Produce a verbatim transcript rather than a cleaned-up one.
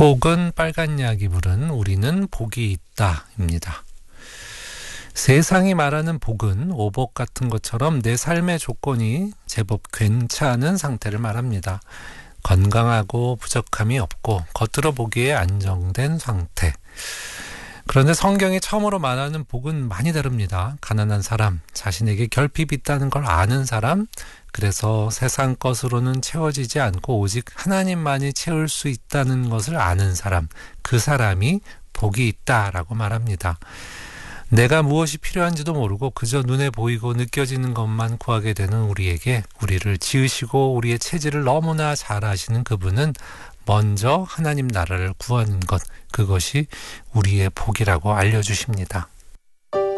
곡은 빨간 약이 부른 우리는 복이 있다입니다. 세상이 말하는 복은 오복 같은 것처럼 내 삶의 조건이 제법 괜찮은 상태를 말합니다. 건강하고 부족함이 없고 겉으로 보기에 안정된 상태. 그런데 성경이 처음으로 말하는 복은 많이 다릅니다. 가난한 사람, 자신에게 결핍이 있다는 걸 아는 사람, 그래서 세상 것으로는 채워지지 않고 오직 하나님만이 채울 수 있다는 것을 아는 사람, 그 사람이 복이 있다라고 말합니다. 내가 무엇이 필요한지도 모르고 그저 눈에 보이고 느껴지는 것만 구하게 되는 우리에게 우리를 지으시고 우리의 체질을 너무나 잘 아시는 그분은 먼저 하나님 나라를 구하는 것, 그것이 우리의 복이라고 알려주십니다.